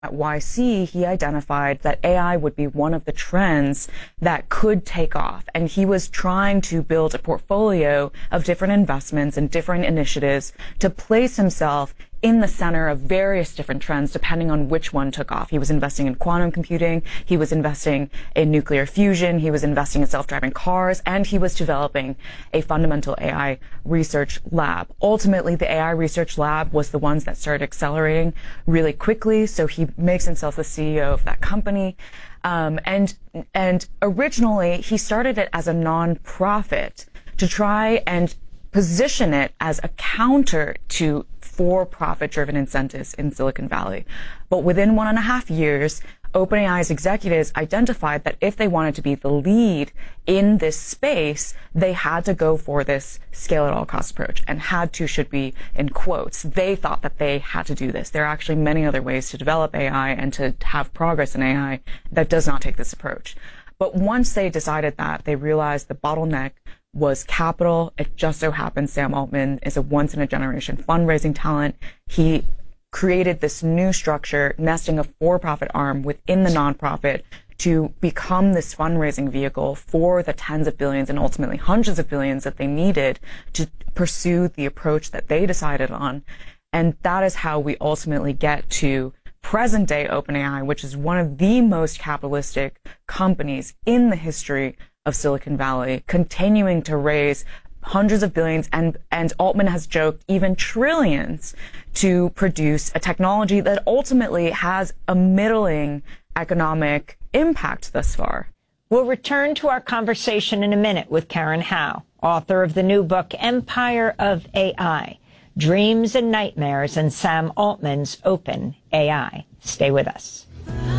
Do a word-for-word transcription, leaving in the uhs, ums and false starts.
At Y C, he identified that A I would be one of the trends that could take off. And he was trying to build a portfolio of different investments and different initiatives to place himself in the center of various different trends, depending on which one took off. He was investing in quantum computing, he was investing in nuclear fusion, he was investing in self-driving cars, and he was developing a fundamental A I research lab. Ultimately, the A I research lab was the ones that started accelerating really quickly, so he makes himself the C E O of that company. Um, and, and originally, he started it as a non-profit to try and position it as a counter to for-profit driven incentives in Silicon Valley. But within one and a half years, OpenAI's executives identified that if they wanted to be the lead in this space, they had to go for this scale at all costs approach, and had to should be in quotes. They thought that they had to do this. There are actually many other ways to develop A I and to have progress in A I that does not take this approach. But once they decided that, they realized the bottleneck was capital. It just so happens Sam Altman is a once-in-a-generation fundraising talent. He created this new structure, nesting a for-profit arm within the nonprofit to become this fundraising vehicle for the tens of billions and ultimately hundreds of billions that they needed to pursue the approach that they decided on. And that is how we ultimately get to present-day OpenAI, which is one of the most capitalistic companies in the history of Silicon Valley, continuing to raise hundreds of billions, and, and Altman has joked even trillions to produce a technology that ultimately has a middling economic impact thus far. We'll return to our conversation in a minute with Karen Hao, author of the new book, Empire of A I, Dreams and Nightmares in Sam Altman's Open A I. Stay with us.